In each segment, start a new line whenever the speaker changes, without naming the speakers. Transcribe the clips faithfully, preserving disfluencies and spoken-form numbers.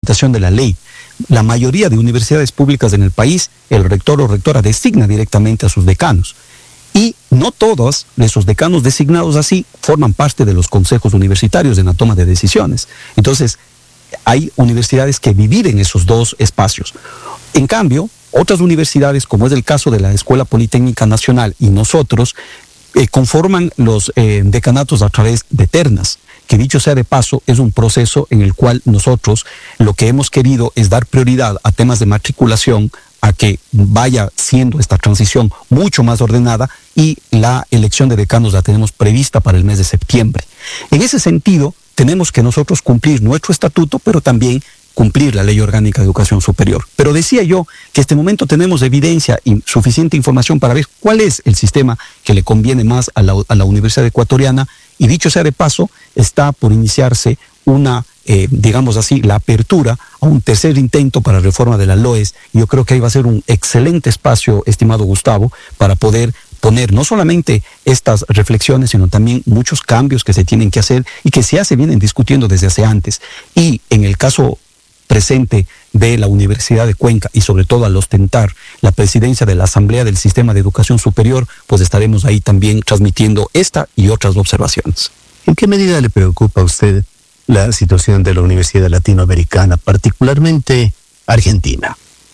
implementación de la ley. La mayoría de universidades públicas en el país, el rector o rectora designa directamente a sus decanos. Y no todos esos decanos designados así forman parte de los consejos universitarios en la toma de decisiones. Entonces, hay universidades que dividen esos dos espacios. En cambio, otras universidades, como es el caso de la Escuela Politécnica Nacional y nosotros, eh, conforman los eh, decanatos a través de ternas, que dicho sea de paso, es un proceso en el cual nosotros lo que hemos querido es dar prioridad a temas de matriculación, a que vaya siendo esta transición mucho más ordenada, y la elección de decanos la tenemos prevista para el mes de septiembre. En ese sentido, tenemos que nosotros cumplir nuestro estatuto, pero también cumplir la Ley Orgánica de Educación Superior. Pero decía yo que en este momento tenemos evidencia y suficiente información para ver cuál es el sistema que le conviene más a la, a la Universidad Ecuatoriana, y dicho sea de paso, está por iniciarse una, eh, digamos así, la apertura a un tercer intento para reforma de la L O E S. Yo creo que ahí va a ser un excelente espacio, estimado Gustavo, para poder poner no solamente estas reflexiones, sino también muchos cambios que se tienen que hacer y que ya se vienen discutiendo desde hace antes. Y en el caso presente de la Universidad de Cuenca, y sobre todo al ostentar la presidencia de la Asamblea del Sistema de Educación Superior, pues estaremos ahí también transmitiendo esta y otras observaciones.
¿En qué medida le preocupa a usted la situación de la Universidad Latinoamericana, particularmente Argentina?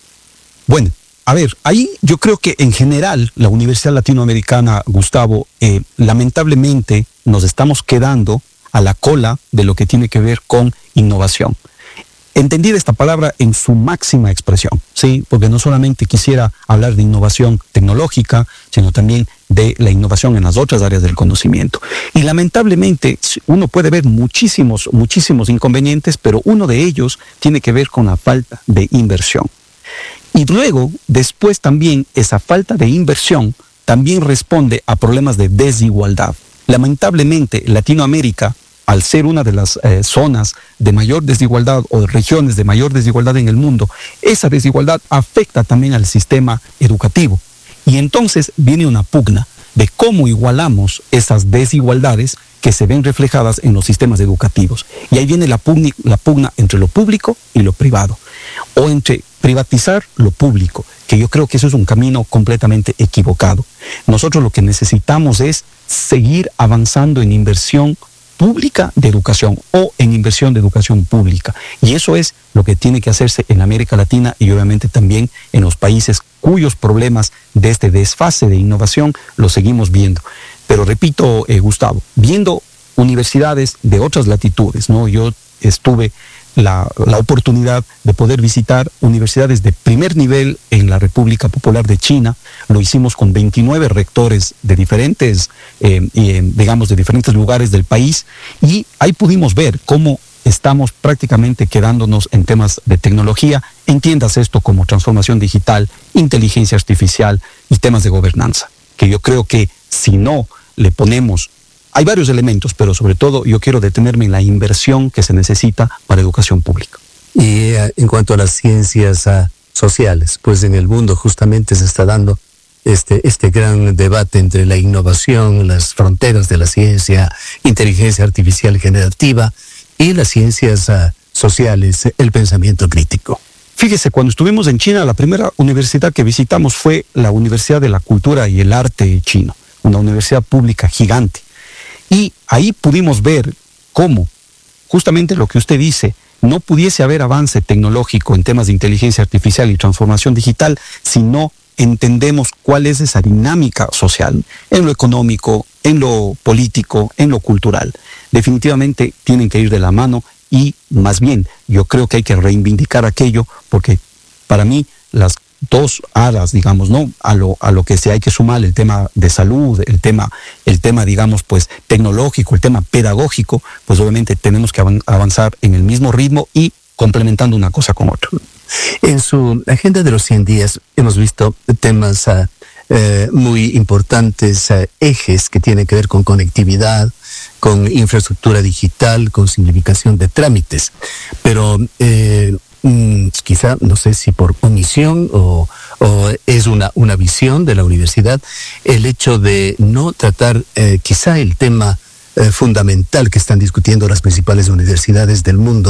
Bueno, a ver, ahí yo creo que en general la Universidad Latinoamericana, Gustavo, eh, lamentablemente nos estamos quedando a la cola de lo que tiene que ver con innovación. Entendida esta palabra en su máxima expresión, ¿sí? Porque no solamente quisiera hablar de innovación tecnológica, sino también de la innovación en las otras áreas del conocimiento. Y lamentablemente uno puede ver muchísimos, muchísimos inconvenientes, pero uno de ellos tiene que ver con la falta de inversión. Y luego, después también, esa falta de inversión también responde a problemas de desigualdad. Lamentablemente, Latinoamérica, al ser una de las eh, zonas de mayor desigualdad o de regiones de mayor desigualdad en el mundo, esa desigualdad afecta también al sistema educativo. Y entonces viene una pugna de cómo igualamos esas desigualdades que se ven reflejadas en los sistemas educativos. Y ahí viene la pugna, la pugna entre lo público y lo privado, o entre privatizar lo público, que yo creo que eso es un camino completamente equivocado. Nosotros lo que necesitamos es seguir avanzando en inversión pública de educación o en inversión de educación pública. Y eso es lo que tiene que hacerse en América Latina y obviamente también en los países cuyos problemas de este desfase de innovación los seguimos viendo. Pero repito, eh, Gustavo, viendo universidades de otras latitudes, ¿no? Yo estuve la, la oportunidad de poder visitar universidades de primer nivel en la República Popular de China. Lo hicimos con veintinueve rectores de diferentes, eh, eh, digamos, de diferentes lugares del país, y ahí pudimos ver cómo estamos prácticamente quedándonos en temas de tecnología. Entiendas esto como transformación digital, inteligencia artificial y temas de gobernanza, que yo creo que si no le ponemos, hay varios elementos, pero sobre todo yo quiero detenerme en la inversión que se necesita para educación pública.
Y eh, en cuanto a las ciencias uh, sociales, pues en el mundo justamente se está dando este, este gran debate entre la innovación, las fronteras de la ciencia, inteligencia artificial generativa y las ciencias uh, sociales, el pensamiento crítico.
Fíjese, cuando estuvimos en China, la primera universidad que visitamos fue la Universidad de la Cultura y el Arte Chino, una universidad pública gigante. Y ahí pudimos ver cómo, justamente lo que usted dice, no pudiese haber avance tecnológico en temas de inteligencia artificial y transformación digital si no entendemos cuál es esa dinámica social, en lo económico, en lo político, en lo cultural. Definitivamente tienen que ir de la mano y más bien yo creo que hay que reivindicar aquello, porque para mí las dos alas, digamos, ¿no? A lo, a lo que se hay que sumar el tema de salud, el tema, el tema, digamos, pues tecnológico, el tema pedagógico, pues obviamente tenemos que avanzar en el mismo ritmo y complementando una cosa con otra.
En su agenda de los cien días hemos visto temas uh, eh, muy importantes, uh, ejes que tienen que ver con conectividad, con infraestructura digital, con simplificación de trámites, pero eh, Mm, quizá, no sé si por omisión o, o es una, una visión de la universidad, el hecho de no tratar eh, quizá el tema eh, fundamental que están discutiendo las principales universidades del mundo,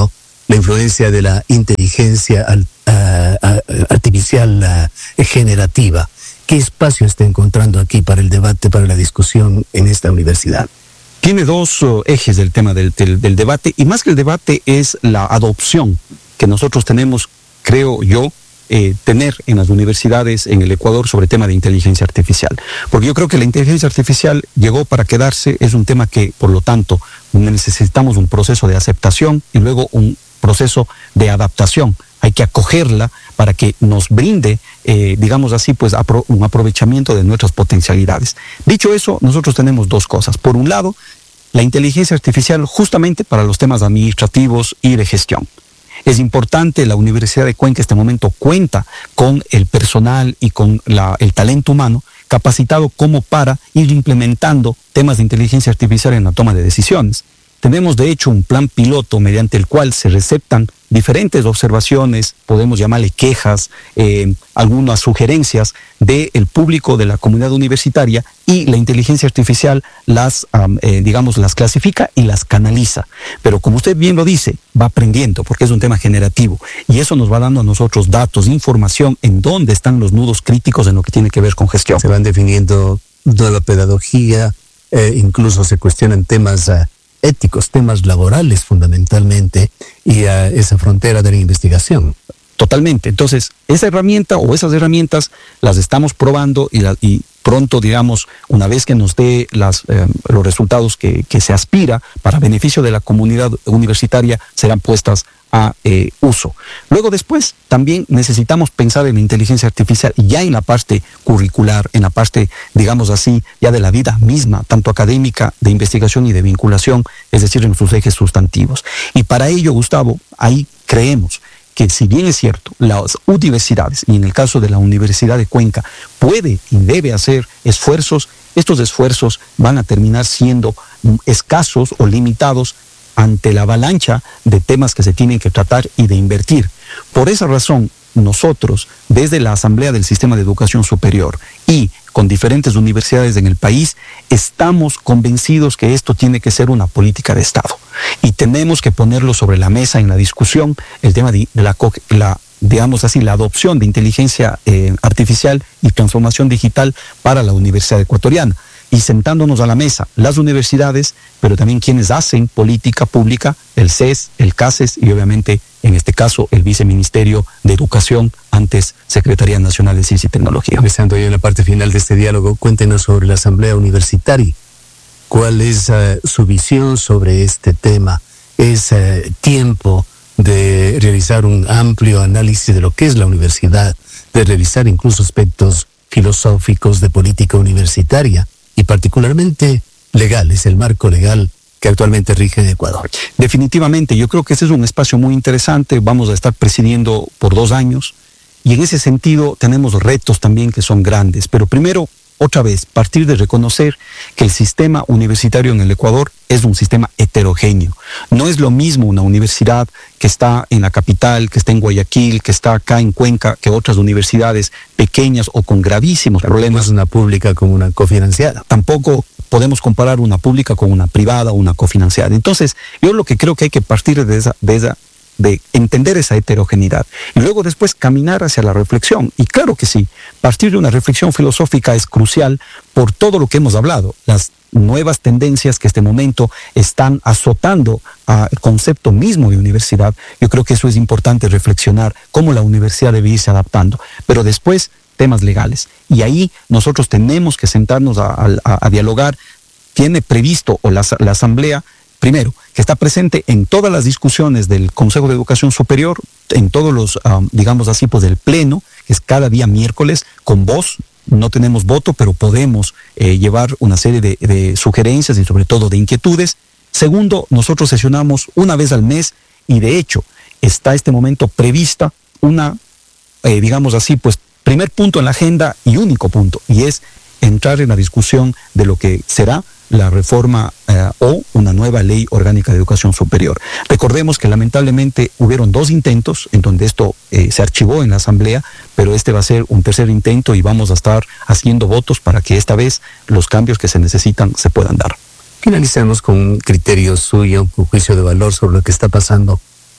la influencia de la inteligencia al, uh, uh, artificial uh, generativa. ¿Qué espacio está encontrando aquí para el debate, para la discusión en esta universidad?
Tiene dos uh, ejes del tema del, del, del debate, y más que el debate es la adopción que nosotros tenemos, creo yo, eh, tener en las universidades en el Ecuador sobre el tema de inteligencia artificial. Porque yo creo que la inteligencia artificial llegó para quedarse, es un tema que, por lo tanto, necesitamos un proceso de aceptación y luego un proceso de adaptación. Hay que acogerla para que nos brinde, eh, digamos así, pues apro- un aprovechamiento de nuestras potencialidades. Dicho eso, nosotros tenemos dos cosas. Por un lado, la inteligencia artificial justamente para los temas administrativos y de gestión. Es importante, la Universidad de Cuenca en este momento cuenta con el personal y con la, el talento humano capacitado como para ir implementando temas de inteligencia artificial en la toma de decisiones. Tenemos de hecho un plan piloto mediante el cual se receptan diferentes observaciones, podemos llamarle quejas, eh, algunas sugerencias del público de la comunidad universitaria, y la inteligencia artificial las, um, eh, digamos, las clasifica y las canaliza. Pero como usted bien lo dice, va aprendiendo porque es un tema generativo y eso nos va dando a nosotros datos, información en dónde están los nudos críticos en lo que tiene que ver con gestión.
Se van definiendo toda la pedagogía, eh, incluso se cuestionan temas uh, éticos, temas laborales fundamentalmente, y uh, esa frontera de la investigación.
Totalmente. Entonces, esa herramienta o esas herramientas las estamos probando y, la, y pronto, digamos, una vez que nos dé las, eh, los resultados que, que se aspira para beneficio de la comunidad universitaria, serán puestas a eh, uso. Luego después también necesitamos pensar en la inteligencia artificial ya en la parte curricular, en la parte, digamos así, ya de la vida misma, tanto académica, de investigación y de vinculación, es decir, en sus ejes sustantivos. Y para ello, Gustavo, ahí creemos que si bien es cierto, las universidades, y en el caso de la Universidad de Cuenca, puede y debe hacer esfuerzos, estos esfuerzos van a terminar siendo escasos o limitados ante la avalancha de temas que se tienen que tratar y de invertir. Por esa razón, nosotros, desde la Asamblea del Sistema de Educación Superior y con diferentes universidades en el país, estamos convencidos que esto tiene que ser una política de Estado. Y tenemos que ponerlo sobre la mesa en la discusión, el tema de la, la digamos así, la adopción de inteligencia eh, artificial y transformación digital para la Universidad Ecuatoriana. Y sentándonos a la mesa, las universidades, pero también quienes hacen política pública, el C E S, el CASES y obviamente, en este caso, el Viceministerio de Educación, antes Secretaría Nacional de Ciencia y Tecnología.
Empezando ya en la parte final de este diálogo, cuéntenos sobre la Asamblea Universitaria. ¿Cuál es uh, su visión sobre este tema? ¿Es uh, tiempo de realizar un amplio análisis de lo que es la universidad, de revisar incluso aspectos filosóficos de política universitaria y particularmente legales, el marco legal que actualmente rige en Ecuador?
Definitivamente, yo creo que ese es un espacio muy interesante. Vamos a estar presidiendo por dos años y en ese sentido tenemos retos también que son grandes. Pero primero, otra vez, partir de reconocer que el sistema universitario en el Ecuador es un sistema heterogéneo. No es lo mismo una universidad que está en la capital, que está en Guayaquil, que está acá en Cuenca, que otras universidades pequeñas o con gravísimos problemas.
No es una pública como una cofinanciada.
Tampoco podemos comparar una pública con una privada o una cofinanciada. Entonces, yo lo que creo que hay que partir de esa, de esa de entender esa heterogeneidad y luego después caminar hacia la reflexión. Y claro que sí, partir de una reflexión filosófica es crucial por todo lo que hemos hablado, las nuevas tendencias que este momento están azotando al concepto mismo de universidad. Yo creo que eso es importante reflexionar cómo la universidad debe irse adaptando, pero después temas legales. Y ahí nosotros tenemos que sentarnos a, a, a dialogar. Tiene previsto o la, la Asamblea, primero, que está presente en todas las discusiones del Consejo de Educación Superior, en todos los, um, digamos así, pues del Pleno, que es cada día miércoles, con voz. No tenemos voto, pero podemos eh, llevar una serie de, de sugerencias y sobre todo de inquietudes. Segundo, nosotros sesionamos una vez al mes y de hecho está este momento prevista una, eh, digamos así, pues primer punto en la agenda y único punto, y es entrar en la discusión de lo que será la reforma eh, o una nueva ley orgánica de educación superior. Recordemos que lamentablemente hubieron dos intentos en donde esto eh, se archivó en la Asamblea, pero este va a ser un tercer intento y vamos a estar haciendo votos para que esta vez los cambios que se necesitan se puedan dar.
Finalicemos con un criterio suyo, un juicio de valor sobre lo que está pasando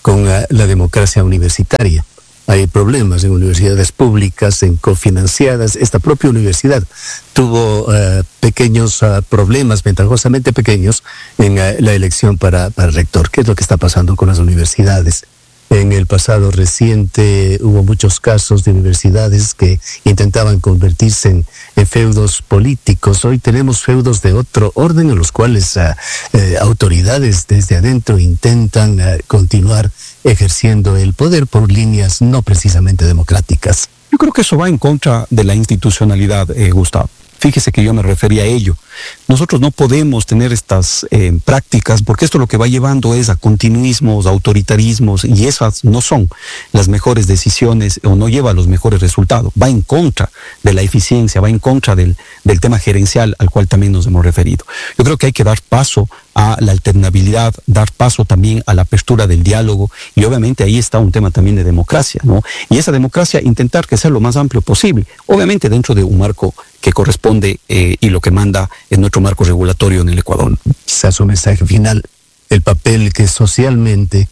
con uh, la democracia universitaria. Hay problemas en universidades públicas, en cofinanciadas. Esta propia universidad tuvo uh, pequeños uh, problemas, ventajosamente pequeños, en uh, la elección para, para rector. ¿Qué es lo que está pasando con las universidades? En el pasado reciente hubo muchos casos de universidades que intentaban convertirse en, en feudos políticos. Hoy tenemos feudos de otro orden en los cuales uh, eh, autoridades desde adentro intentan uh, continuar ejerciendo el poder por líneas no precisamente democráticas.
Yo creo que eso va en contra de la institucionalidad, eh, Gustavo. Fíjese que yo me refería a ello. Nosotros no podemos tener estas eh, prácticas porque esto lo que va llevando es a continuismos, a autoritarismos, y esas no son las mejores decisiones o no lleva a los mejores resultados. Va en contra de la eficiencia, va en contra del, del tema gerencial al cual también nos hemos referido. Yo creo que hay que dar paso a la alternabilidad, dar paso también a la apertura del diálogo, y obviamente ahí está un tema también de democracia, ¿no? Y esa democracia intentar que sea lo más amplio posible, obviamente dentro de un marco que corresponde eh, y lo que manda en nuestro marco regulatorio en el Ecuador.
Quizás un mensaje final, el papel que socialmente,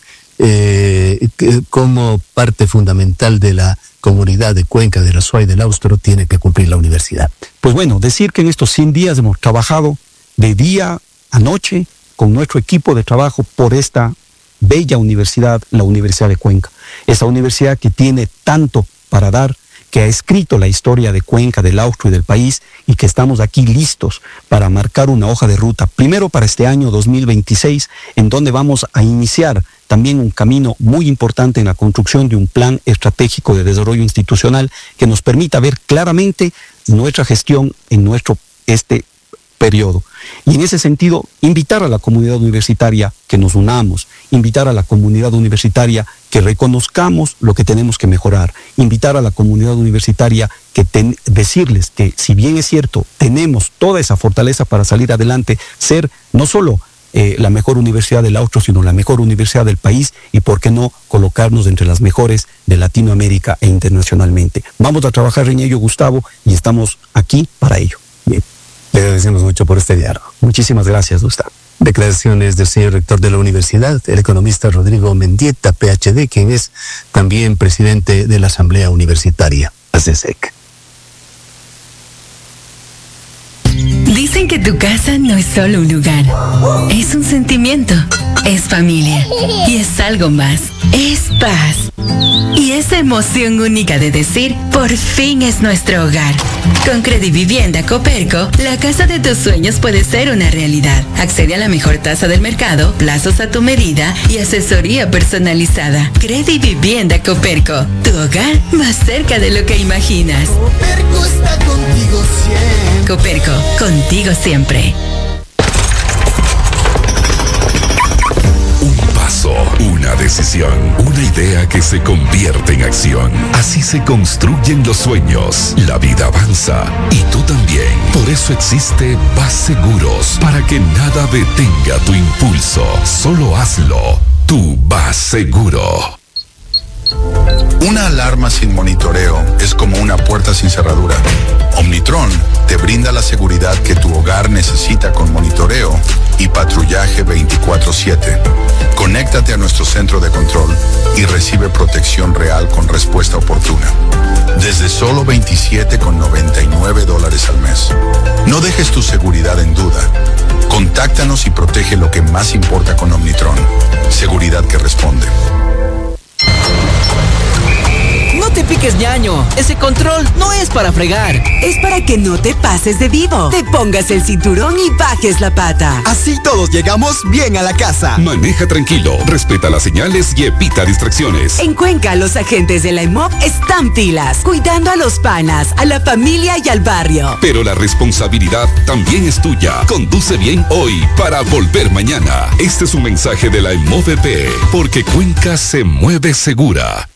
eh, que como parte fundamental de la comunidad de Cuenca, del Azuay y del Austro, tiene que cumplir la universidad.
Pues bueno, decir que en estos cien días hemos trabajado de día a noche con nuestro equipo de trabajo por esta bella universidad, la Universidad de Cuenca. Esa universidad que tiene tanto para dar, que ha escrito la historia de Cuenca, del Austro y del país, y que estamos aquí listos para marcar una hoja de ruta, primero para este año dos mil veintiséis, en donde vamos a iniciar también un camino muy importante en la construcción de un plan estratégico de desarrollo institucional que nos permita ver claramente nuestra gestión en nuestro este periodo. Y en ese sentido, invitar a la comunidad universitaria que nos unamos, invitar a la comunidad universitaria que reconozcamos lo que tenemos que mejorar, invitar a la comunidad universitaria que ten, decirles que si bien es cierto, tenemos toda esa fortaleza para salir adelante, ser no solo eh, la mejor universidad del Austro, sino la mejor universidad del país, y por qué no colocarnos entre las mejores de Latinoamérica e internacionalmente. Vamos a trabajar en ello, Gustavo, y estamos aquí para ello. Bien.
Le agradecemos mucho por este diálogo.
Muchísimas gracias, Gustavo.
Declaraciones del señor rector de la universidad, el economista Rodrigo Mendieta, P H D, quien es también presidente de la Asamblea Universitaria, A C S E C.
Dicen que tu casa no es solo un lugar, es un sentimiento, es familia y es algo más, es paz. Y esa emoción única de decir, por fin es nuestro hogar. Con Credivivienda Coperco, la casa de tus sueños puede ser una realidad. Accede a la mejor tasa del mercado, plazos a tu medida y asesoría personalizada. Credivivienda Coperco, tu hogar más cerca de lo que imaginas.
Coperco está contigo siempre.
Coperco, contigo siempre.
Una decisión, una idea que se convierte en acción. Así se construyen los sueños. La vida avanza y tú también. Por eso existe Vas Seguros, para que nada detenga tu impulso. Solo hazlo. Tú vas seguro.
Una alarma sin monitoreo es como una puerta sin cerradura. Omnitron te brinda la seguridad que tu hogar necesita con monitoreo y patrullaje veinticuatro siete. Conéctate a nuestro centro de control y recibe protección real con respuesta oportuna. Desde solo veintisiete con noventa y nueve dólares al mes. No dejes tu seguridad en duda. Contáctanos y protege lo que más importa con Omnitron. Seguridad que responde.
No te piques, ñaño. Ese control no es para fregar.
Es para que no te pases de vivo. Te pongas el cinturón y bajes la pata.
Así todos llegamos bien a la casa.
Maneja tranquilo, respeta las señales y evita distracciones.
En Cuenca, los agentes de la E M O P están pilas, cuidando a los panas, a la familia y al barrio.
Pero la responsabilidad también es tuya. Conduce bien hoy para volver mañana. Este es un mensaje de la E M O V P, porque Cuenca se mueve segura.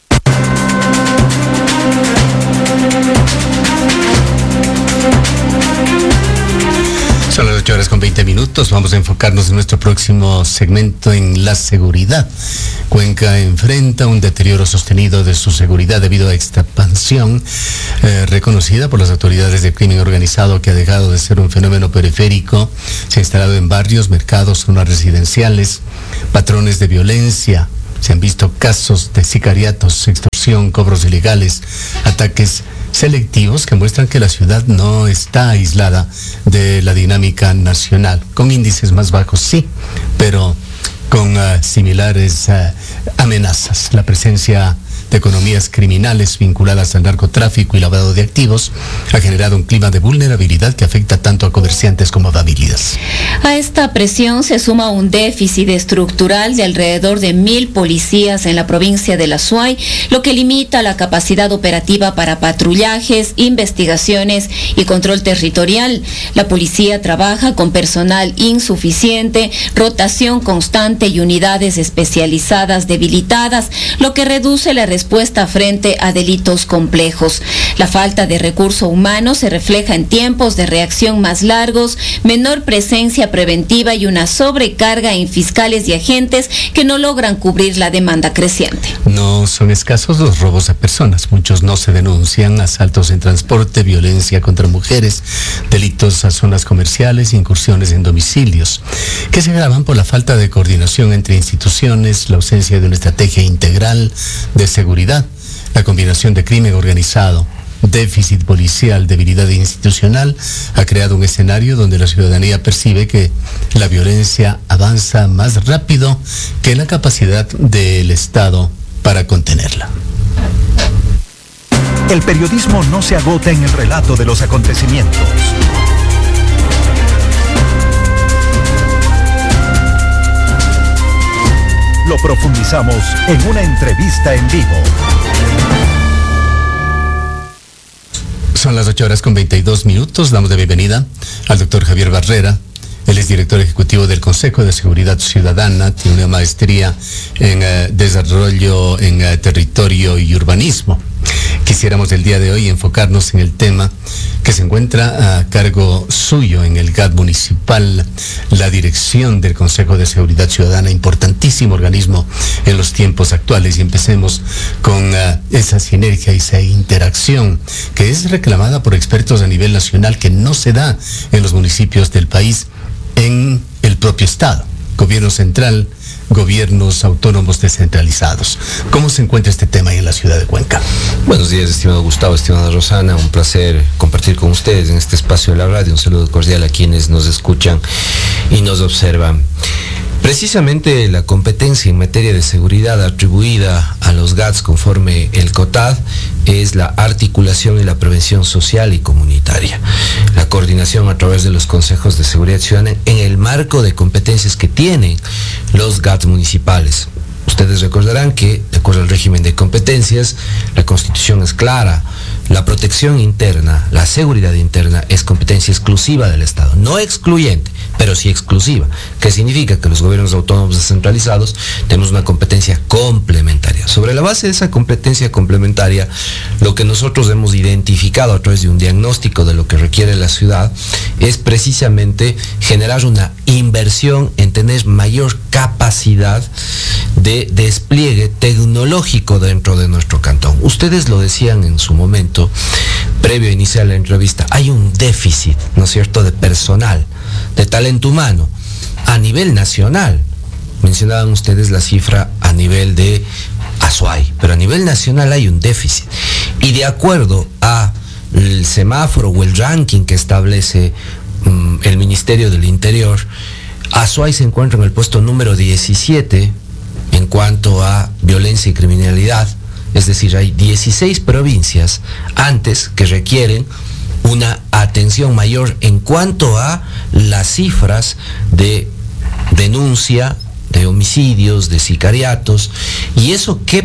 Son las ocho horas con veinte minutos. Vamos a enfocarnos en nuestro próximo segmento en la seguridad. Cuenca enfrenta un deterioro sostenido de su seguridad debido a esta expansión eh, reconocida por las autoridades del crimen organizado, que ha dejado de ser un fenómeno periférico. Se ha instalado en barrios, mercados, zonas residenciales, patrones de violencia Se han visto casos de sicariatos, extorsión, cobros ilegales, ataques selectivos que muestran que la ciudad no está aislada de la dinámica nacional, con índices más bajos, sí, pero con uh, similares uh, amenazas. La presencia de economías criminales vinculadas al narcotráfico y lavado de activos ha generado un clima de vulnerabilidad que afecta tanto a comerciantes como a familias.
A esta presión se suma un déficit estructural de alrededor de mil policías en la provincia de La Suay, lo que limita la capacidad operativa para patrullajes, investigaciones y control territorial. La policía trabaja con personal insuficiente, rotación constante y unidades especializadas debilitadas, lo que reduce la respuesta frente a delitos complejos. La falta de recurso humano se refleja en tiempos de reacción más largos, menor presencia preventiva y una sobrecarga en fiscales y agentes que no logran cubrir la demanda creciente.
No son escasos los robos a personas, muchos no se denuncian: asaltos en transporte, violencia contra mujeres, delitos a zonas comerciales, incursiones en domicilios, que se agravan por la falta de coordinación entre instituciones, la ausencia de una estrategia integral de seguridad, la combinación de crimen organizado, déficit policial, debilidad institucional, ha creado un escenario donde la ciudadanía percibe que la violencia avanza más rápido que la capacidad del Estado para contenerla.
El periodismo no se agota en el relato de los acontecimientos. Lo profundizamos en una entrevista en vivo.
Son las ocho horas con veintidós minutos. Damos de bienvenida al doctor Javier Barrera. Él es director ejecutivo del Consejo de Seguridad Ciudadana, tiene una maestría en uh, desarrollo en uh, territorio y urbanismo. Quisiéramos el día de hoy enfocarnos en el tema que se encuentra a cargo suyo en el G A T municipal, la dirección del Consejo de Seguridad Ciudadana, importantísimo organismo en los tiempos actuales, y empecemos con uh, esa sinergia y esa interacción que es reclamada por expertos a nivel nacional, que no se da en los municipios del país, en el propio Estado, gobierno central, gobiernos autónomos descentralizados. ¿Cómo se encuentra este tema ahí en la ciudad de Cuenca?
Buenos días, estimado Gustavo, estimada Rosana, un placer compartir con ustedes en este espacio de la radio. Un saludo cordial a quienes nos escuchan y nos observan. Precisamente la competencia en materia de seguridad atribuida a los G A Ts conforme el COTAD es la articulación y la prevención social y comunitaria. La coordinación a través de los consejos de seguridad ciudadana en el marco de competencias que tienen los G A Ts municipales. Ustedes recordarán que, de acuerdo al régimen de competencias, la Constitución es clara. La protección interna, la seguridad interna es competencia exclusiva del Estado, no excluyente, pero sí exclusiva, que significa que los gobiernos autónomos descentralizados tenemos una competencia complementaria. Sobre la base de esa competencia complementaria, lo que nosotros hemos identificado a través de un diagnóstico de lo que requiere la ciudad es precisamente generar una inversión en tener mayor capacidad de despliegue tecnológico dentro de nuestro cantón. Ustedes lo decían en su momento, previo a iniciar la entrevista, hay un déficit, ¿no es cierto?, de personal, de talento humano, a nivel nacional. Mencionaban ustedes la cifra a nivel de Azuay, pero a nivel nacional hay un déficit. Y de acuerdo a el semáforo o el ranking que establece um, el Ministerio del Interior, Azuay se encuentra en el puesto número diecisiete en cuanto a violencia y criminalidad. Es decir, hay dieciséis provincias antes que requieren una atención mayor en cuanto a las cifras de denuncia, de homicidios, de sicariatos. ¿Y eso qué,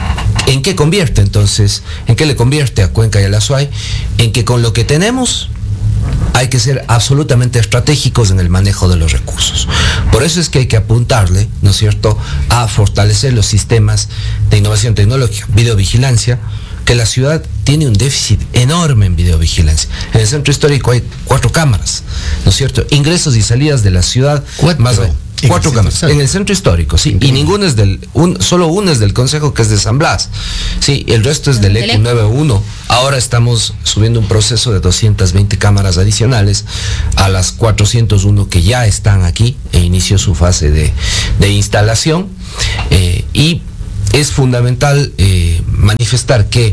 en qué convierte entonces? ¿En qué le convierte a Cuenca y a la Azuay? En que con lo que tenemos hay que ser absolutamente estratégicos en el manejo de los recursos. Por eso es que hay que apuntarle, ¿no es cierto?, a fortalecer los sistemas de innovación tecnológica, videovigilancia, que la ciudad tiene un déficit enorme en videovigilancia. En el centro histórico hay cuatro cámaras, ¿no es cierto? Ingresos y salidas de la ciudad,
¿Cuatro?
más aún. Cuatro cámaras en el centro histórico, sí, y ninguna es del, un, solo una es del Consejo, que es de San Blas, sí, el resto es del E C U nueve uno. Ahora estamos subiendo un proceso de doscientas veinte cámaras adicionales a las cuatrocientos uno que ya están aquí e inició su fase de, de instalación. Eh, y es fundamental eh, manifestar que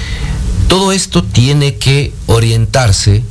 todo esto tiene que orientarse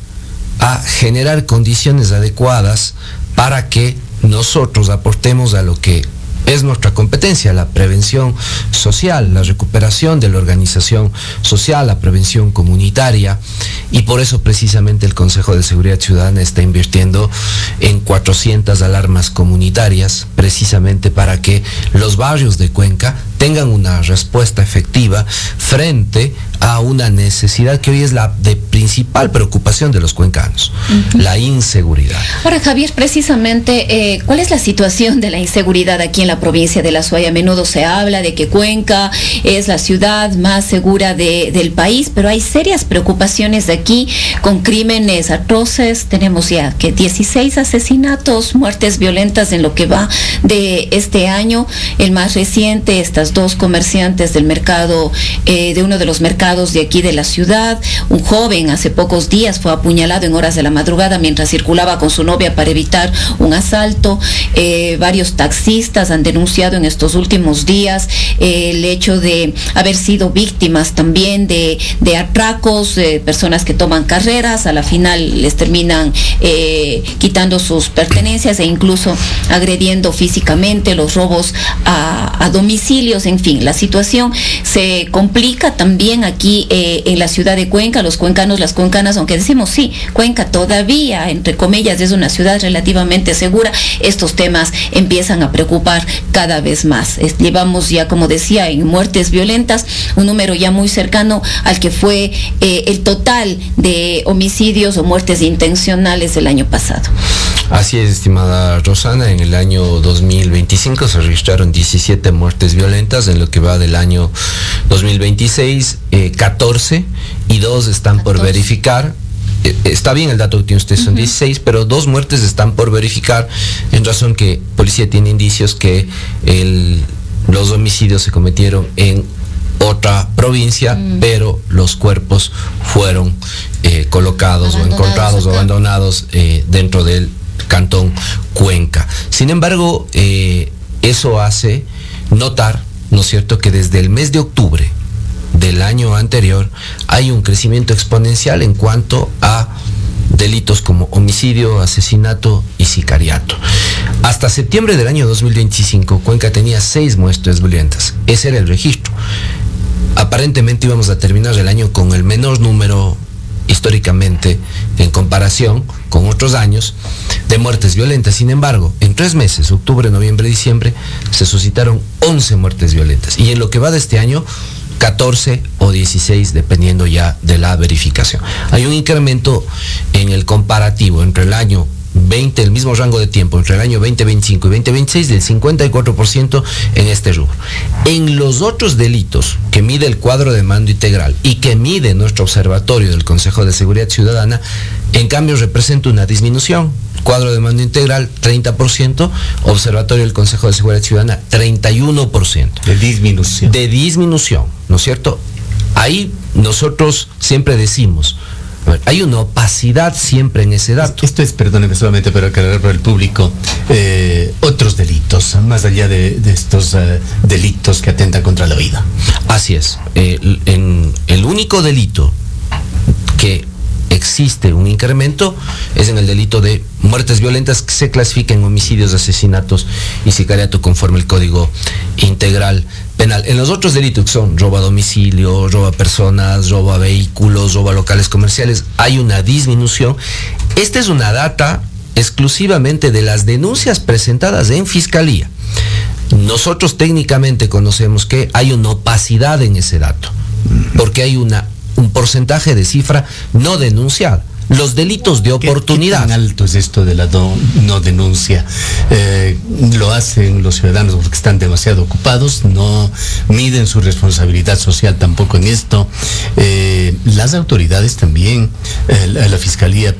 a generar condiciones adecuadas para que nosotros aportemos a lo que es nuestra competencia, la prevención social, la recuperación de la organización social, la prevención comunitaria, y por eso precisamente el Consejo de Seguridad Ciudadana está invirtiendo en cuatrocientas alarmas comunitarias, precisamente para que los barrios de Cuenca tengan una respuesta efectiva frente a una necesidad que hoy es la de principal preocupación de los cuencanos, uh-huh. la inseguridad.
Ahora, Javier, precisamente, eh, ¿cuál es la situación de la inseguridad aquí en la provincia de La Suay? A menudo se habla de que Cuenca es la ciudad más segura de, del país, pero hay serias preocupaciones de aquí con crímenes atroces. Tenemos ya que dieciséis asesinatos, muertes violentas en lo que va de este año. El más reciente, estas dos comerciantes del mercado, eh, de uno de los mercados de aquí de la ciudad. Un joven hace pocos días fue apuñalado en horas de la madrugada mientras circulaba con su novia para evitar un asalto. Eh, varios taxistas han denunciado en estos últimos días eh, el hecho de haber sido víctimas también de, de atracos, eh, personas que toman carreras, a la final les terminan eh, quitando sus pertenencias e incluso agrediendo físicamente, los robos a, a domicilios. En fin, la situación se complica también aquí eh, en la ciudad de Cuenca. Los cuencanos, las cuencanas, aunque decimos sí, Cuenca todavía, entre comillas, es una ciudad relativamente segura, estos temas empiezan a preocupar cada vez más. Es, llevamos ya, como decía, en muertes violentas, un número ya muy cercano al que fue eh, el total de homicidios o muertes intencionales del año pasado.
Así es, estimada Rosana, en el año dos mil veinticinco se registraron diecisiete muertes violentas, en lo que va del año dos mil veintiséis, eh, catorce, y dos están catorce por verificar. Eh, está bien el dato que tiene usted, son uh-huh. dieciséis, pero dos muertes están por verificar, en razón que policía tiene indicios que el, los homicidios se cometieron en otra provincia, mm. pero los cuerpos fueron eh, colocados o encontrados acá. o abandonados eh, dentro del cantón Cuenca. Sin embargo, eh, eso hace notar, ¿no es cierto?, que desde el mes de octubre del año anterior hay un crecimiento exponencial en cuanto a delitos como homicidio, asesinato y sicariato. Hasta septiembre del año dos mil veinticinco, Cuenca tenía seis muertes violentas. Ese era el registro. Aparentemente íbamos a terminar el año con el menor número históricamente en comparación con otros años de muertes violentas. Sin embargo, en tres meses, octubre, noviembre, diciembre, se suscitaron once muertes violentas, y en lo que va de este año, catorce o dieciséis, dependiendo ya de la verificación. Hay un incremento en el comparativo entre el año veinte, el mismo rango de tiempo, entre el año veinte veinticinco y veinte veintiséis, del cincuenta y cuatro por ciento en este rubro. En los otros delitos que mide el cuadro de mando integral y que mide nuestro observatorio del Consejo de Seguridad Ciudadana, en cambio representa una disminución. Cuadro de mando integral, treinta por ciento, observatorio del Consejo de Seguridad Ciudadana, treinta y uno por ciento.
De disminución.
De disminución, ¿no es cierto? Ahí nosotros siempre decimos, hay una opacidad siempre en ese dato.
Esto es, perdóneme solamente para aclarar para el público, eh, otros delitos, más allá de, de estos uh, delitos que atentan contra la vida.
Así es. Eh, en el único delito que existe un incremento es en el delito de muertes violentas, que se clasifica en homicidios, asesinatos y sicariato conforme el Código Integral Penal. En los otros delitos, que son robo a domicilio, robo a personas, robo a vehículos, robo a locales comerciales, hay una disminución. Esta es una data exclusivamente de las denuncias presentadas en Fiscalía. Nosotros técnicamente conocemos que hay una opacidad en ese dato, porque hay una un porcentaje de cifra no denunciada. Los delitos de oportunidad.
¿Qué, qué tan alto es esto de la no, no denuncia? Eh, lo hacen los ciudadanos porque están demasiado ocupados, no miden su responsabilidad social tampoco en esto. Eh, las autoridades también, eh, la, la Fiscalía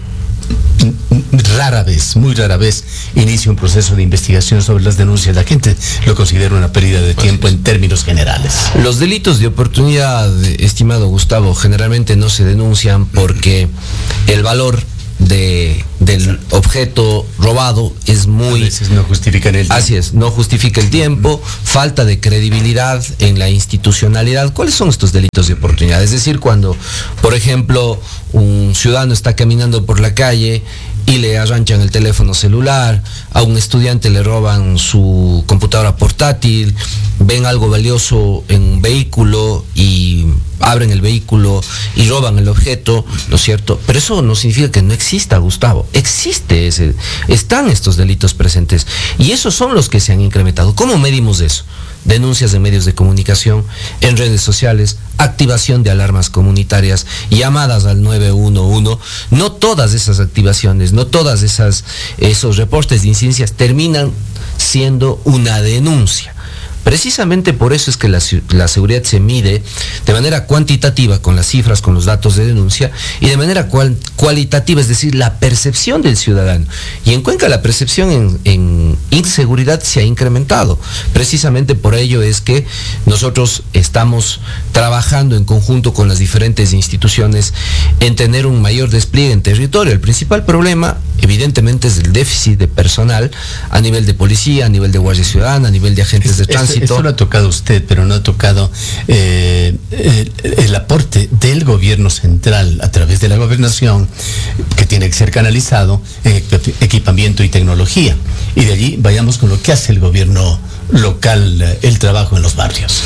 rara vez, muy rara vez, inicia un proceso de investigación sobre las denuncias. La gente lo considera una pérdida de tiempo en términos generales.
Los delitos de oportunidad, estimado Gustavo, generalmente no se denuncian porque el valor de, del objeto robado es muy...
A veces no justifican el tiempo.
Así es, no justifica el tiempo, falta de credibilidad en la institucionalidad. ¿Cuáles son estos delitos de oportunidad? Es decir, cuando, por ejemplo, un ciudadano está caminando por la calle y le arranchan el teléfono celular, a un estudiante le roban su computadora portátil, ven algo valioso en un vehículo y abren el vehículo y roban el objeto, ¿no es cierto? Pero eso no significa que no exista, Gustavo. Existe ese, están estos delitos presentes y esos son los que se han incrementado. ¿Cómo medimos eso? Denuncias en medios de comunicación, en redes sociales, activación de alarmas comunitarias, llamadas al nueve uno uno. No todas esas activaciones, no todas esas esos reportes de incidencias terminan siendo una denuncia. Precisamente por eso es que la, la seguridad se mide de manera cuantitativa con las cifras, con los datos de denuncia, y de manera cual, cualitativa, es decir, la percepción del ciudadano. Y en Cuenca la percepción en, en inseguridad se ha incrementado. Precisamente por ello es que nosotros estamos trabajando en conjunto con las diferentes instituciones en tener un mayor despliegue en territorio. El principal problema, evidentemente, es el déficit de personal a nivel de policía, a nivel de guardia ciudadana, a nivel de agentes de tránsito.
Esto lo ha tocado usted, pero no ha tocado eh, el, el aporte del gobierno central a través de la gobernación, que tiene que ser canalizado en equipamiento y tecnología. Y de allí vayamos con lo que hace el gobierno local, el trabajo en los barrios.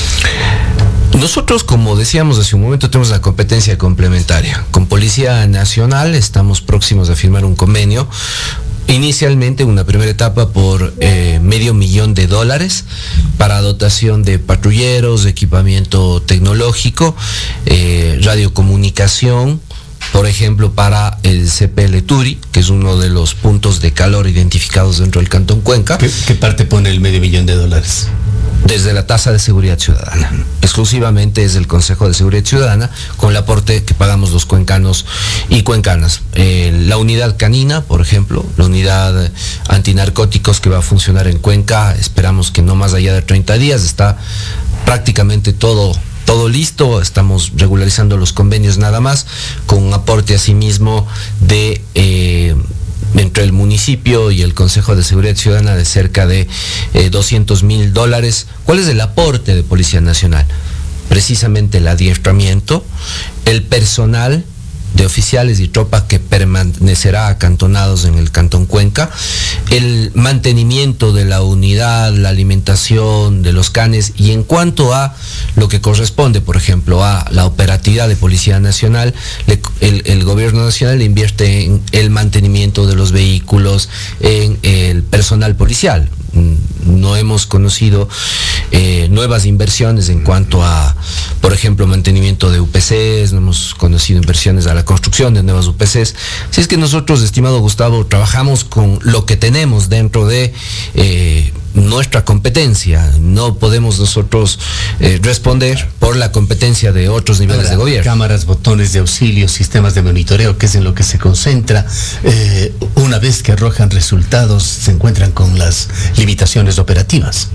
Nosotros, como decíamos hace un momento, tenemos la competencia complementaria. Con Policía Nacional estamos próximos a firmar un convenio. Inicialmente una primera etapa por eh, medio millón de dólares para dotación de patrulleros, equipamiento tecnológico, eh, radiocomunicación, por ejemplo, para el C P L Turi, que es uno de los puntos de calor identificados dentro del Cantón Cuenca.
¿Qué, qué parte pone el medio millón de dólares?
Desde la tasa de seguridad ciudadana. Exclusivamente es el Consejo de Seguridad Ciudadana, con el aporte que pagamos los cuencanos y cuencanas. Eh, la unidad canina, por ejemplo, la unidad antinarcóticos que va a funcionar en Cuenca, esperamos que no más allá de treinta días, está prácticamente todo todo listo, estamos regularizando los convenios nada más, con un aporte asimismo de eh, entre el municipio y el Consejo de Seguridad Ciudadana de cerca de eh, doscientos mil dólares. ¿Cuál es el aporte de Policía Nacional? Precisamente el adiestramiento, el personal de oficiales y tropa que permanecerá acantonados en el Cantón Cuenca, el mantenimiento de la unidad, la alimentación de los canes, y en cuanto a lo que corresponde, por ejemplo, a la operatividad de Policía Nacional, le, el, el gobierno nacional invierte en el mantenimiento de los vehículos, en el personal policial. No hemos conocido eh, nuevas inversiones en cuanto a, por ejemplo, mantenimiento de U P Cs, no hemos conocido inversiones a la construcción de nuevas U P Cs. Si es que nosotros, estimado Gustavo, trabajamos con lo que tenemos dentro de eh, nuestra competencia. No podemos nosotros eh, responder por la competencia de otros niveles
Ahora,
de gobierno.
Cámaras, botones de auxilio, sistemas de monitoreo, que es en lo que se concentra. Eh, una vez que arrojan resultados, se encuentran con las limitaciones operativas.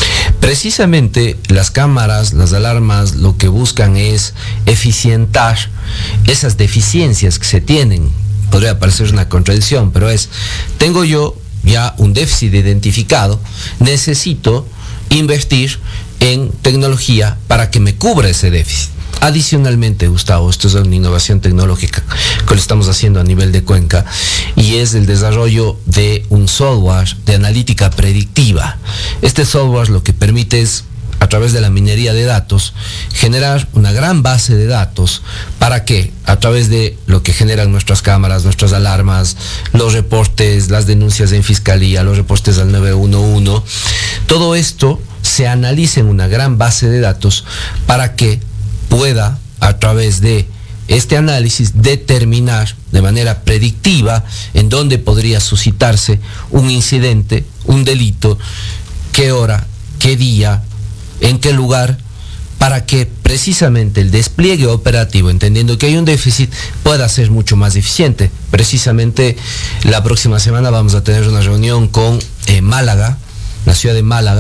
Precisamente las cámaras, las alarmas, lo que buscan es eficientar esas deficiencias que se tienen. Podría parecer una contradicción, pero es, tengo yo ya un déficit identificado, necesito invertir en tecnología para que me cubra ese déficit. Adicionalmente, Gustavo, esto es una innovación tecnológica que lo estamos haciendo a nivel de Cuenca, y es el desarrollo de un software de analítica predictiva. Este software lo que permite es, a través de la minería de datos, generar una gran base de datos para que, a través de lo que generan nuestras cámaras, nuestras alarmas, los reportes, las denuncias en fiscalía, los reportes al nueve uno uno, todo esto se analice en una gran base de datos para que pueda, a través de este análisis, determinar de manera predictiva en dónde podría suscitarse un incidente, un delito, qué hora, qué día, en qué lugar, para que precisamente el despliegue operativo, entendiendo que hay un déficit, pueda ser mucho más eficiente. Precisamente la próxima semana vamos a tener una reunión con eh, Málaga, la ciudad de Málaga,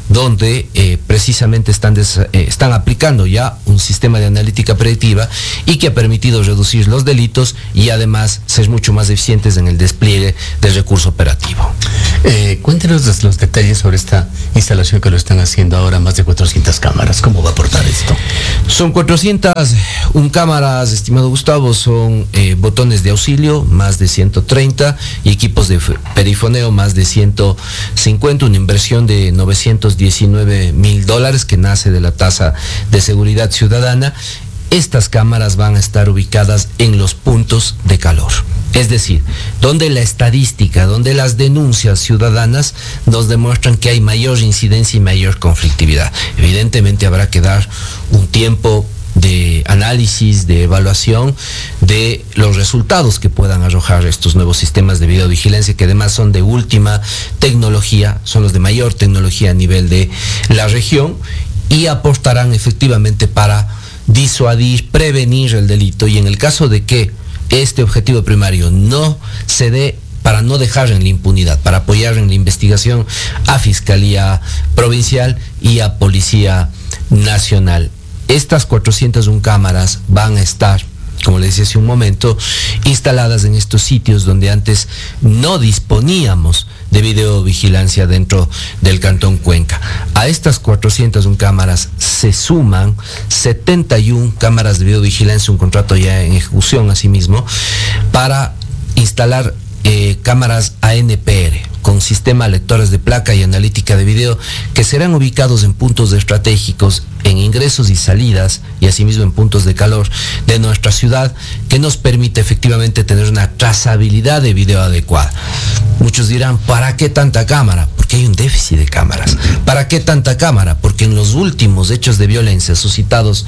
donde eh, precisamente están, des, eh, están aplicando ya un sistema de analítica predictiva y que ha permitido reducir los delitos y además ser mucho más eficientes en el despliegue del recurso operativo.
Eh, cuéntenos los, los detalles sobre esta instalación que lo están haciendo ahora, más de cuatrocientas cámaras. ¿Cómo va a aportar esto?
Son cuatrocientas un cámaras, estimado Gustavo, son eh, botones de auxilio, más de ciento treinta, y equipos de perifoneo, más de ciento cincuenta, una inversión de novecientos diecinueve mil dólares que nace de la tasa de seguridad ciudadana. Estas cámaras van a estar ubicadas en los puntos de calor. Es decir, donde la estadística, donde las denuncias ciudadanas nos demuestran que hay mayor incidencia y mayor conflictividad. Evidentemente habrá que dar un tiempo de análisis, de evaluación de los resultados que puedan arrojar estos nuevos sistemas de videovigilancia, que además son de última tecnología, son los de mayor tecnología a nivel de la región, y aportarán efectivamente para disuadir, prevenir el delito, y en el caso de que este objetivo primario no se dé, para no dejar en la impunidad, para apoyar en la investigación a Fiscalía Provincial y a Policía Nacional. Estas cuatrocientas una cámaras van a estar, como les decía hace un momento, instaladas en estos sitios donde antes no disponíamos de videovigilancia dentro del Cantón Cuenca. A estas cuatrocientas una cámaras se suman setenta y una cámaras de videovigilancia, un contrato ya en ejecución asimismo, para instalar eh, cámaras A N P R, con sistema lectores de placa y analítica de video, que serán ubicados en puntos estratégicos, en ingresos y salidas, y asimismo en puntos de calor de nuestra ciudad, que nos permite efectivamente tener una trazabilidad de video adecuada. Muchos dirán, ¿para qué tanta cámara? Porque hay un déficit de cámaras. ¿Para qué tanta cámara? Porque en los últimos hechos de violencia suscitados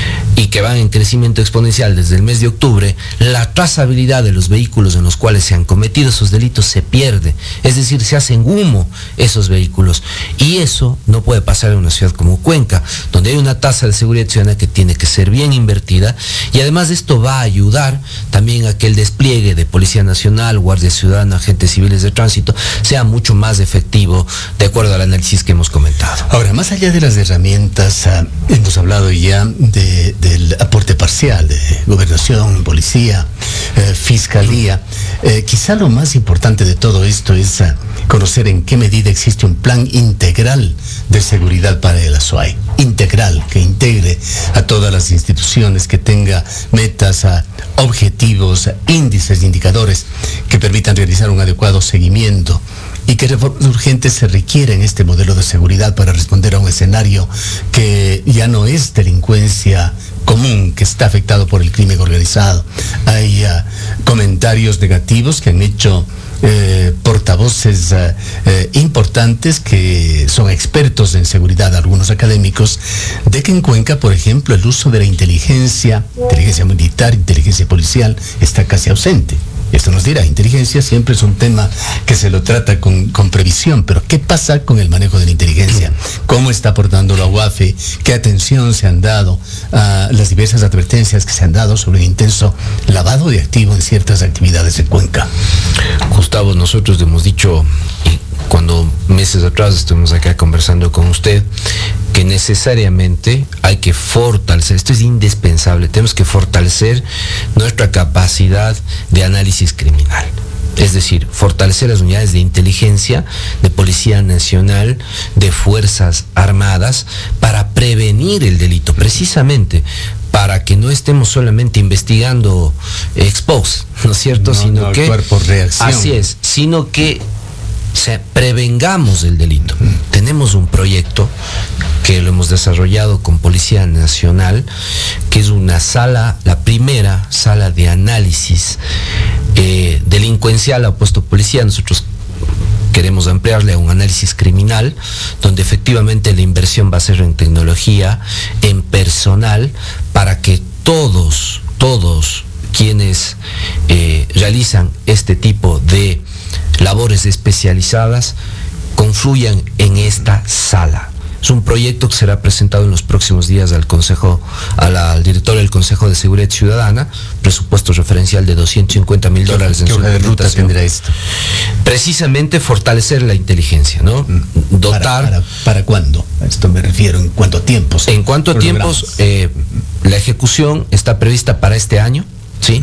y que van en crecimiento exponencial desde el mes de octubre, la trazabilidad de los vehículos en los cuales se han cometido esos delitos se pierde. Es decir, se hacen humo esos vehículos. Y eso no puede pasar en una ciudad como Cuenca, donde hay una tasa de seguridad ciudadana que tiene que ser bien invertida, y además esto va a ayudar también a que el despliegue de Policía Nacional, Guardia Ciudadana, agentes civiles de tránsito sea mucho más efectivo, de acuerdo al análisis que hemos comentado.
Ahora, más allá de las herramientas, uh, hemos hablado ya de, del aporte parcial de gobernación, policía, eh, fiscalía. Eh, quizá lo más importante de todo esto es uh, conocer en qué medida existe un plan integral de seguridad para el Azuay. Integral, que integre a todas las instituciones, que tenga metas, uh, objetivos, índices, indicadores que permitan realizar un adecuado seguimiento, y que reformas urgentes se requieren en este modelo de seguridad para responder a un escenario que ya no es delincuencia común, que está afectado por el crimen organizado. Hay uh, comentarios negativos que han hecho Eh, portavoces uh, eh, importantes que son expertos en seguridad, algunos académicos, de que en Cuenca, por ejemplo, el uso de la inteligencia, inteligencia militar, inteligencia policial, está casi ausente. Esto nos dirá, inteligencia siempre es un tema que se lo trata con, con previsión, pero ¿qué pasa con el manejo de la inteligencia? ¿Cómo está aportando la U A F E? ¿Qué atención se han dado a las diversas advertencias que se han dado sobre el intenso lavado de activos en ciertas actividades en Cuenca?
Gustavo, nosotros hemos dicho, cuando meses atrás estuvimos acá conversando con usted, que necesariamente hay que fortalecer, esto es indispensable, tenemos que fortalecer nuestra capacidad de análisis criminal. Es decir, fortalecer las unidades de inteligencia, de Policía Nacional, de Fuerzas Armadas, para prevenir el delito, precisamente para que no estemos solamente investigando ex post, ¿no es cierto?
No,
sino
no,
que
cuerpo reacción.
Así es, sino que o sea, prevengamos el delito. Mm. Tenemos un proyecto que lo hemos desarrollado con Policía Nacional, que es una sala, la primera sala de análisis eh, delincuencial ha puesto policía. Nosotros queremos ampliarle a un análisis criminal, donde efectivamente la inversión va a ser en tecnología, en personal, para que todos, todos quienes eh, realizan este tipo de labores especializadas confluyan en esta sala. Es un proyecto que será presentado en los próximos días al Consejo, a la, al director del Consejo de Seguridad Ciudadana, presupuesto referencial de doscientos cincuenta mil dólares en
su
ruta
tendrá esto.
Precisamente fortalecer la inteligencia, ¿no? Dotar.
¿Para, para, para cuándo? A esto me refiero, ¿en cuánto tiempos?
En cuánto a tiempos, eh, la ejecución está prevista para este año. Sí,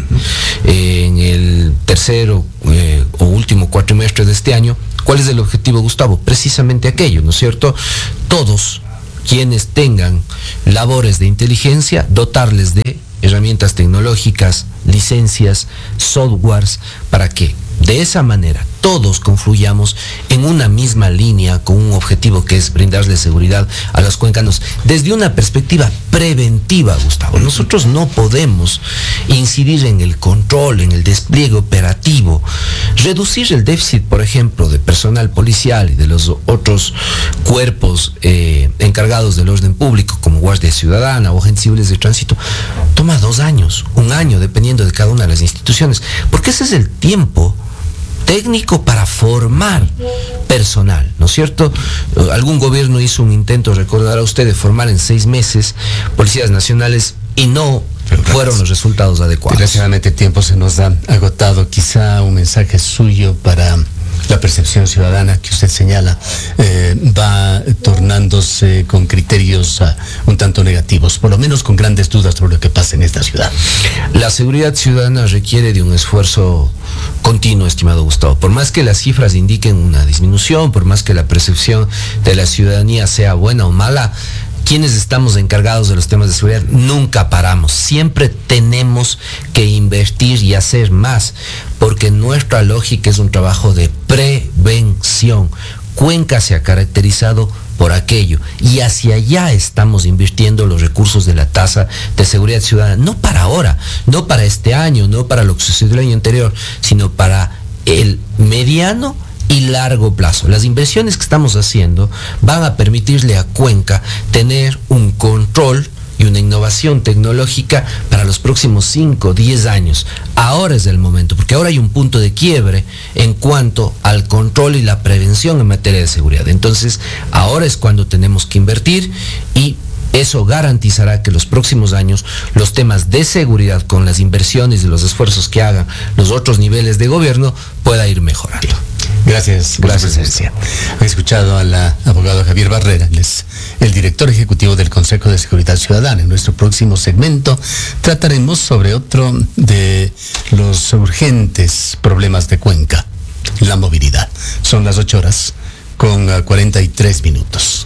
eh, en el tercero eh, o último cuatrimestre de este año. ¿Cuál es el objetivo, Gustavo? Precisamente aquello, ¿no es cierto? Todos quienes tengan labores de inteligencia, dotarles de herramientas tecnológicas, licencias, softwares, para que de esa manera todos confluyamos en una misma línea con un objetivo que es brindarle seguridad a los cuencanos desde una perspectiva preventiva, Gustavo. Nosotros no podemos incidir en el control, en el despliegue operativo, reducir el déficit, por ejemplo, de personal policial y de los otros cuerpos eh, encargados del orden público, como Guardia Ciudadana o agentes civiles de tránsito. Toma dos años, un año, dependiendo de cada una de las instituciones, porque ese es el tiempo técnico para formar personal, ¿no es cierto? Algún gobierno hizo un intento, recordará usted, de formar en seis meses policías nacionales y no fueron los resultados adecuados.
Desgraciadamente el tiempo se nos ha agotado. Quizá un mensaje suyo para la percepción ciudadana que usted señala eh, va tornándose con criterios uh, un tanto negativos, por lo menos con grandes dudas sobre lo que pasa en esta ciudad.
La seguridad ciudadana requiere de un esfuerzo continuo, estimado Gustavo. Por más que las cifras indiquen una disminución, por más que la percepción de la ciudadanía sea buena o mala, quienes estamos encargados de los temas de seguridad nunca paramos, siempre tenemos que invertir y hacer más, porque nuestra lógica es un trabajo de prevención. Cuenca se ha caracterizado por aquello y hacia allá estamos invirtiendo los recursos de la tasa de seguridad ciudadana, no para ahora, no para este año, no para lo que sucedió el año anterior, sino para el mediano y largo plazo. Las inversiones que estamos haciendo van a permitirle a Cuenca tener un control y una innovación tecnológica para los próximos cinco o diez años. Ahora es el momento, porque ahora hay un punto de quiebre en cuanto al control y la prevención en materia de seguridad. Entonces, ahora es cuando tenemos que invertir y eso garantizará que los próximos años los temas de seguridad, con las inversiones y los esfuerzos que hagan los otros niveles de gobierno, pueda ir mejorando.
Gracias, gracias, García. Han escuchado al abogado Javier Barrera, él es el director ejecutivo del Consejo de Seguridad Ciudadana. En nuestro próximo segmento trataremos sobre otro de los urgentes problemas de Cuenca, la movilidad. Son las ocho horas con cuarenta y tres minutos.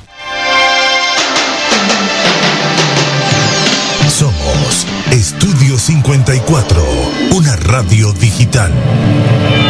Somos Estudio cincuenta y cuatro, una radio digital.